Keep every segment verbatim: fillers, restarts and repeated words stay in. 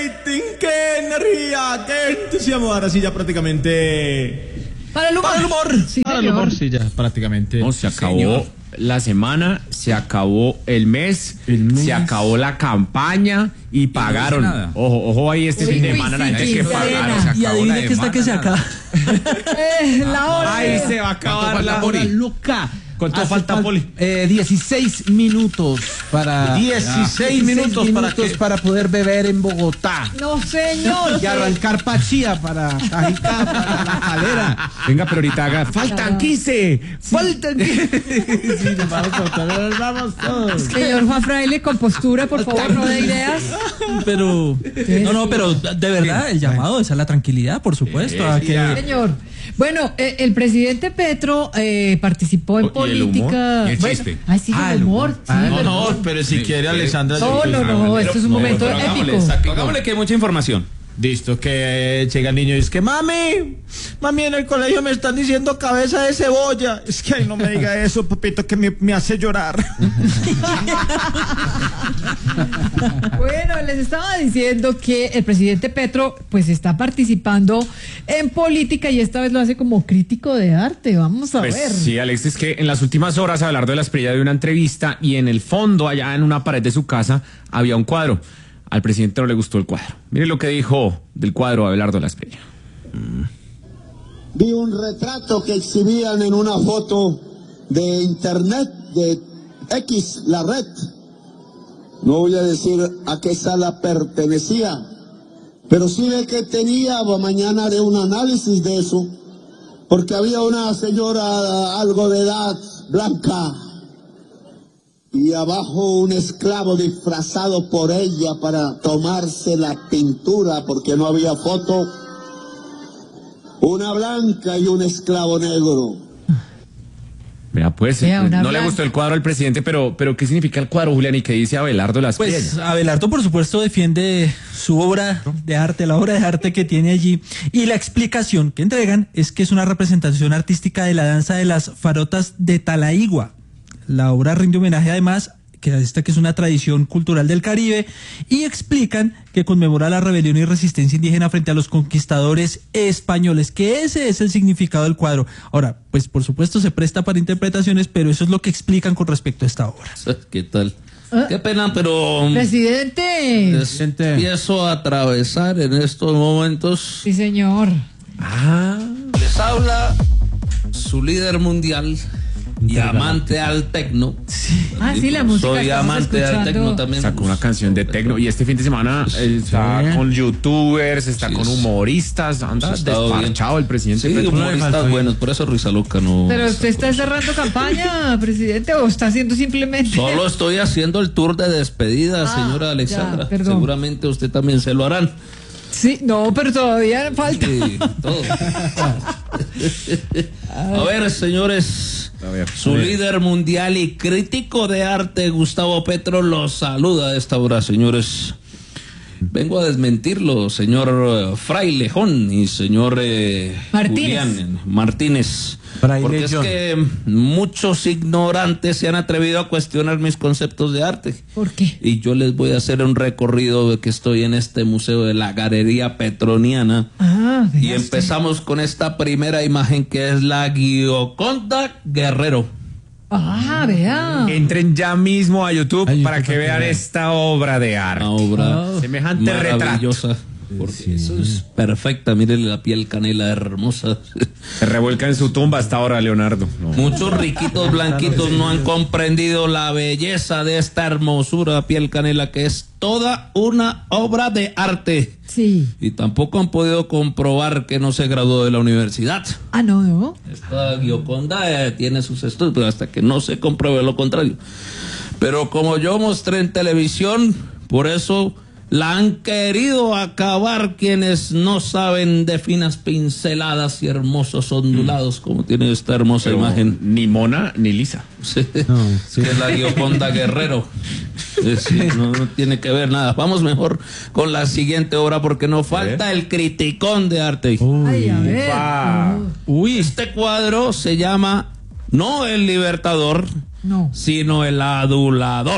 rating, qué energía, qué entusiasmo. Ahora sí ya prácticamente... Para el humor. Para el humor. Sí, para el humor, sí, ya prácticamente. No, se acabó Señor. la semana, se acabó el mes, El mes. se acabó la campaña y pagaron. no hice nada. Ojo, ojo ahí este Uy, fin de uy, semana la sí, gente que quincena. pagaron. Se Y acabó adivina la que está que se demanda, acaba. Eh, la hora. Ahí se va a ¿Cuánto acabar falta, la Poli? hora. Luca. ¿Cuánto Hace falta, fal- Poli? Eh, dieciséis minutos para... dieciséis minutos para que- para poder beber en Bogotá. No, señor. Y arrancar Pachía para Cajicá, para La Calera. Venga, pero ahorita haga. Faltan quince. Faltan... Sí, nos vamos a botar, nos vamos todos. Señor Juan Fraile, con postura, por favor, no de ideas. Pero... No, no, pero de verdad, el llamado es a la tranquilidad, por supuesto. A que... Señor. Bueno, eh, el presidente Petro eh, participó en Oh, ¿y el humor? política. ¿Y el Bueno, chiste? ay, sí, Ah, el el humor. humor. Sí, Ah, No, pero- no, pero si quiere Alexandra... No, yo- no, no, esto es un momento pero hagámosle, épico. saque- Hagámosle que hay mucha información. Listo, que llega el niño y dice que mami, mami en el colegio me están diciendo cabeza de cebolla. Es que ay, no me diga eso, papito, que me, me hace llorar. Bueno, les estaba diciendo que el presidente Petro pues está participando en política y esta vez lo hace como crítico de arte. Vamos a Pues ver. sí, Alex, es que en las últimas horas Abelardo de la Espriella dio una entrevista y en el fondo, allá en una pared de su casa, había un cuadro. Al presidente no le gustó el cuadro. Mire lo que dijo del cuadro Abelardo de la Espriella. Vi un retrato que exhibían en una foto de internet, de X, la red. No voy a decir a qué sala pertenecía, pero sí de que tenía, mañana haré un análisis de eso, porque había una señora algo de edad, blanca, y abajo un esclavo disfrazado por ella para tomarse la pintura, porque no había foto. Una blanca y un esclavo negro. Vea, pues, Vea, eh, una no le blanca. gustó el cuadro al presidente, pero, pero ¿qué significa el cuadro, Julián? ¿Y qué dice Abelardo de la Espriella? Pues Abelardo, por supuesto, defiende su obra de arte, la obra de arte que tiene allí. Y la explicación que entregan es que es una representación artística de la danza de las farotas de Talaigua. La obra rinde homenaje, además, que esta que es una tradición cultural del Caribe, y explican que conmemora la rebelión y resistencia indígena frente a los conquistadores españoles, que ese es el significado del cuadro. Ahora, pues por supuesto se presta para interpretaciones, pero eso es lo que explican con respecto a esta obra. ¿Qué tal? Ah. Qué pena, pero Presidente. es- empiezo a atravesar en estos momentos. Sí, señor. Ah, Les habla su líder mundial y amante al tecno. Ah, sí, la música Soy estamos amante al escuchando. tecno también. sacó una canción de tecno y este fin de semana eh, está con youtubers, está Sí, con es- humoristas, anda Hemos estado bien. desparchado el presidente. Sí, Petro. humoristas buenos, por eso Risa Loca no. Pero usted está cerrando campaña, presidente, o está haciendo simplemente. Solo estoy haciendo el tour de despedida, Ah, señora Alexandra. ya, perdón. Seguramente usted también se lo harán. Sí, no, pero todavía falta. Sí, todo. A ver, señores, A ver, su a ver. líder mundial y crítico de arte, Gustavo Petro, los saluda a esta hora, señores. Vengo a desmentirlo, señor eh, Frailejón y señor eh, Martínez. Julián Martínez. Frailejón. Porque es que muchos ignorantes se han atrevido a cuestionar mis conceptos de arte. ¿Por qué? Y yo les voy a hacer un recorrido de que estoy en este museo de la Galería Petroniana. Ah, Y vea usted. empezamos con esta primera imagen que es la Gioconda Guerrero. Ah, vea. Entren ya mismo a YouTube Ay, para YouTube, que vean para que esta obra de arte. Una obra Semejante retrato. maravillosa. Porque eso es perfecta. Miren la piel canela hermosa. Se revuelca en su tumba hasta ahora, Leonardo. No. Muchos riquitos blanquitos no han comprendido la belleza de esta hermosura piel canela que es toda una obra de arte. Sí. Y tampoco han podido comprobar que no se graduó de la universidad. Ah, no, no. Esta Gioconda eh, tiene sus estudios, pero hasta que no se compruebe lo contrario. Pero como yo mostré en televisión, por eso la han querido acabar quienes no saben de finas pinceladas y hermosos ondulados, como tiene esta hermosa Pero imagen. ni mona ni lisa. Sí, que es la Gioconda Guerrero. Eh, sí, no, no tiene que ver nada. Vamos mejor con la siguiente obra porque nos falta el criticón de arte. Ay, a ver. ufa. Uy, Este cuadro se llama no el libertador, No. sino el adulador.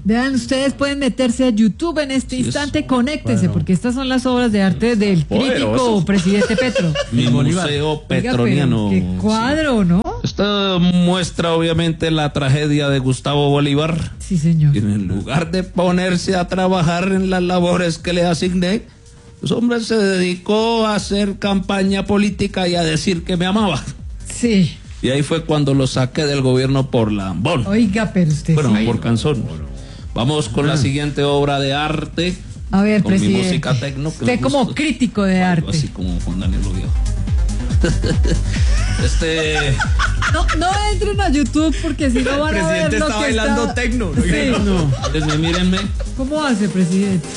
Vean, ustedes pueden meterse a YouTube en este Sí, instante, eso, conéctense, claro. porque estas son las obras de arte del crítico Poderosos. presidente Petro. Mi museo Oiga, pero petroniano. qué cuadro, ¿no? Esto muestra obviamente la tragedia de Gustavo Bolívar. Sí, señor. Y en lugar de ponerse a trabajar en las labores que le asigné, pues hombre se dedicó a hacer campaña política y a decir que me amaba. Sí. Y ahí fue cuando lo saqué del gobierno por lambón. Oiga, pero usted Bueno, sí. por canzón. Vamos con la siguiente obra de arte. A ver, con mi presidente. música tecno. que Usted me como gusta. crítico de Algo arte. así como Juan Daniel Oviedo. Este. No, no entren a YouTube porque si no van a ver presidente lo está que bailando está... tecno, ¿no? Sí. No. Mírenme, mírenme. ¿Cómo hace, presidente?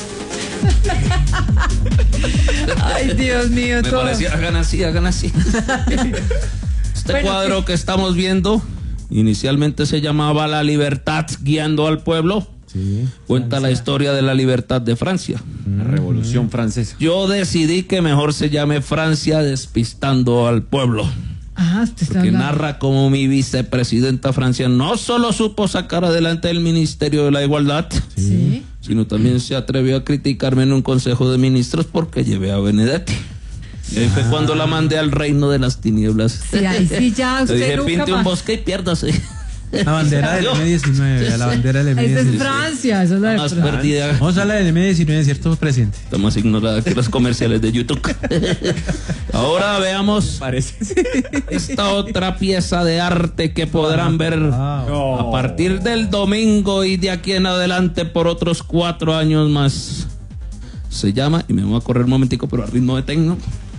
Ay, Dios mío, Me todo. parecía, hagan así, hagan así. Este Bueno, cuadro que estamos viendo, inicialmente se llamaba La libertad guiando al pueblo. Cuenta la historia de la libertad de Francia. La Revolución Francesa. Yo decidí que mejor se llame Francia despistando al pueblo. Ah, usted está Que hablando. narra cómo mi vicepresidenta Francia no solo supo sacar adelante el Ministerio de la Igualdad, Sí. sino también se atrevió a criticarme en un consejo de ministros porque llevé a Benedetti. Y ahí fue cuando la mandé al reino de las tinieblas. Sí, ahí sí ya Le usted dije, nunca pinte un más. bosque y piérdase. La bandera del eme diecinueve, la bandera del eme Esa es diecinueve. Francia, esa es la de Más Francia. perdida. Vamos a hablar del eme diecinueve, ¿cierto, presidente? Está más ignorada que los comerciales de YouTube. Ahora veamos Parece. esta otra pieza de arte que podrán ver a partir del domingo y de aquí en adelante por otros cuatro años más. Se llama, y me voy a correr un momentico, pero a ritmo de tecno.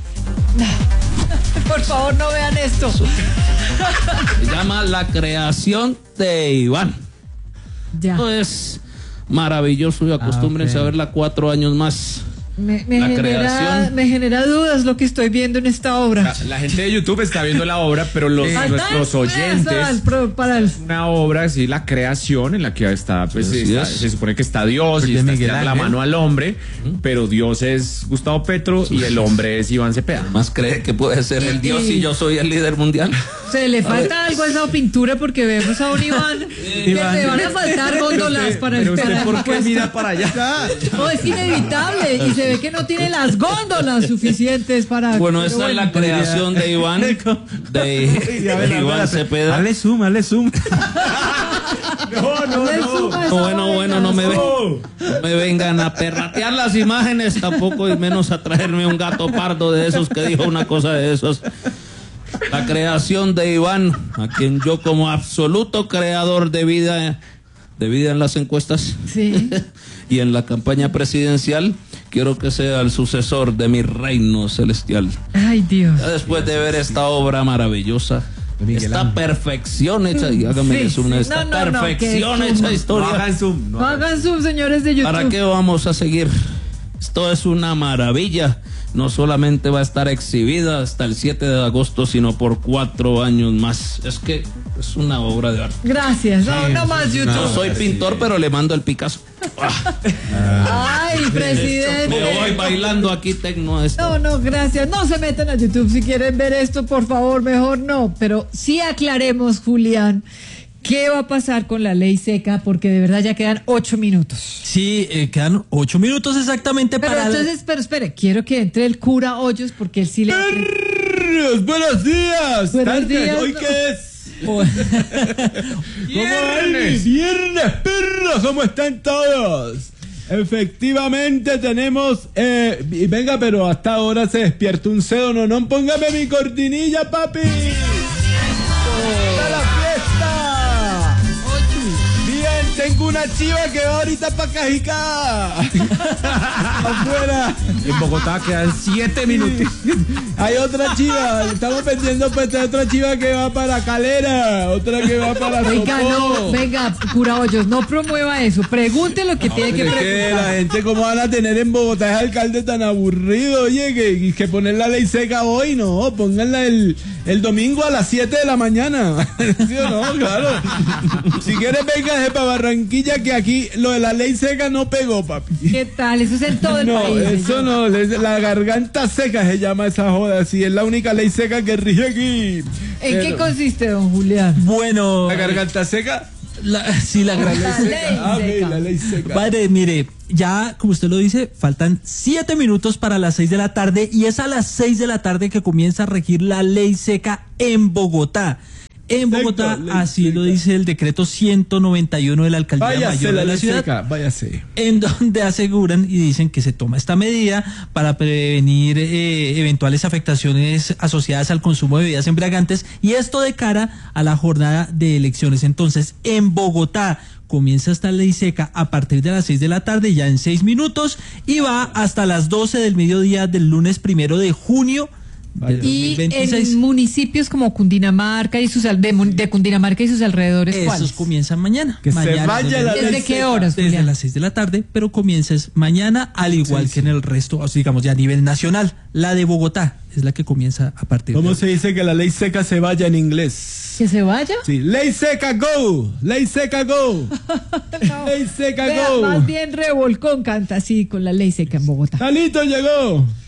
Por favor, no vean esto. Se llama La creación de Iván. Ya. Esto es maravilloso y acostúmbrense ok. a verla cuatro años más. Me, me La genera, creación. me genera dudas lo que estoy viendo en esta obra. La, la gente de YouTube está viendo la obra, pero los Falta nuestros eso, oyentes. el pro- para el- Una obra, sí, la creación en la que está, pues Así está- es. se supone que está Dios y De está Miguel estirando la Ángel. mano al hombre, pero Dios es Gustavo Petro y el hombre es Iván Cepeda. Más cree que puede ser el Dios y yo soy el líder mundial. Se le falta algo a esa pintura porque vemos a un Iván que Iván. le van a faltar góndolas para el Pero usted, para ¿por el qué puesto. mira para allá? No, es inevitable y se ve que no tiene las góndolas suficientes para. Bueno, pero esta es la creación de Iván, de Iván Cepeda. Dale zoom, dale zoom. No, no, le no. suma esa No, bueno, vaina. bueno, no me, ven- no me vengan a perratear las imágenes tampoco y menos a traerme un gato pardo de esos que dijo una cosa de esos. La creación de Iván, a quien yo como absoluto creador de vida, de vida en las encuestas Sí. y en la campaña presidencial, quiero que sea el sucesor de mi reino celestial. Ay, Dios. Ya después de ver esta obra maravillosa, Miguel esta Ángel. perfección hecha, y hágame Sí, zoom, sí. esta No, no, no, perfección que- hecha No historia. hagan zoom. No No hagan. hagan sub, señores de YouTube. ¿Para qué vamos a seguir? Esto es una maravilla. No solamente va a estar exhibida hasta el siete de agosto, sino por cuatro años más. Es que es una obra de arte. Gracias. No, no más YouTube. Yo soy pintor, pero le mando el Picasso. Ay, Me presidente. voy bailando aquí tecno a esto. No, no, gracias. No se metan a YouTube si quieren ver esto, por favor, mejor no. Pero sí aclaremos, Julián, qué va a pasar con la ley seca, porque de verdad ya quedan ocho minutos. Sí, eh, quedan ocho minutos exactamente Pero para... entonces, pero espere, quiero que entre el cura Hoyos porque él sí le... ¡Perros! ¡Buenos días! Buenos Antes, días, ¿hoy no. qué es? ¿Cómo van? Viernes, perros, ¿cómo están todos? Efectivamente tenemos, eh, y venga, pero hasta ahora se despierta un cedo, no, no, póngame mi cortinilla, papi. ¡Para la fiesta! Bien, tengo una chiva que va ahorita para Cajicá. Afuera. En Bogotá quedan siete minutos. Hay otra chiva, estamos vendiendo pues otra chiva que va para Calera, otra que va para Venga, Sopó. no, venga, cura Hoyos, no promueva eso. Pregunte lo que tiene que Es que preguntar. la gente cómo van a tener en Bogotá ese alcalde tan aburrido, oye, que, que poner la ley seca hoy, no, pónganla el, el domingo a las siete de la mañana. ¿Sí o no? Claro. Si quieres véngase para Barranquilla que aquí lo de la ley seca no pegó, papi. ¿Qué tal? Eso es en todo el No, país. eso señor. no, les- la garganta seca se llama esa joda, sí, es la única ley seca que rige aquí. ¿En qué Pero- consiste, don Julián? Bueno, la garganta seca, La, sí, la gran La ley ley seca. Ah, ve, seca. la ley seca. Padre, mire, ya como usted lo dice, faltan siete minutos para las seis de la tarde y es a las seis de la tarde que comienza a regir la ley seca en Bogotá. En Bogotá, Exacto, ley así seca. lo dice el decreto ciento noventa y uno de la Alcaldía Váyase Mayor la de la ley ciudad. seca, váyase. En donde aseguran y dicen que se toma esta medida para prevenir eh, eventuales afectaciones asociadas al consumo de bebidas embriagantes y esto de cara a la jornada de elecciones. Entonces, en Bogotá comienza esta ley seca a partir de las seis de la tarde, ya en seis minutos, y va hasta las doce del mediodía del lunes primero de junio de Y dos mil veintiséis. en municipios como Cundinamarca y sus al- de, mun- de Cundinamarca y sus alrededores, Esos ¿cuáles? comienzan mañana. Que se mañana vaya la ¿Desde ley qué seca. horas, Desde Julián? las seis de la tarde, pero comienza es mañana, al igual Sí, que sí. en el resto, o sea, digamos ya a nivel nacional. La de Bogotá es la que comienza a partir ¿Cómo de se dice que la ley seca se vaya en inglés? ¿Que se vaya? Sí, ley seca, go. Ley seca, go. No. Ley seca, Vea, go. más bien Revolcón canta así con la ley seca en Bogotá. Talito llegó.